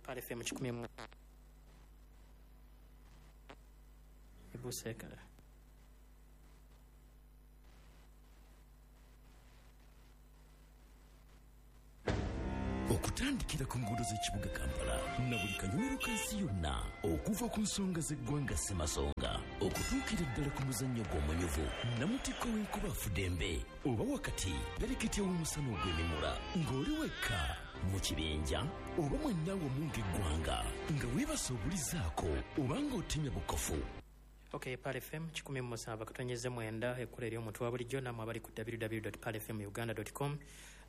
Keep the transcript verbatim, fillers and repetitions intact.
Pale F M kikumi mu Ibuseka. Okutandikira ku nguudo z'ekibuga Kampala na buli kanyumiro kansi yonna okuva ku nsonga z'eggwanga Ssemasonga okutuukira ddala ku muzannyo gw'omunyuvu Namutikko w'enkuba Fudembe oba wakati bereketya w'omusana ogw'emimula ng'oli wekka mu kibinja oba mwennaawe omunga eggwanga nga weebase obulizaako oba ng'otemya bukofu. Okay, Pale F M kikumi mu musanvu katonyeze mwenda ekkula ery'omuntu wa bulijjo namwe abali ku w w w dot pale f m uganda dot com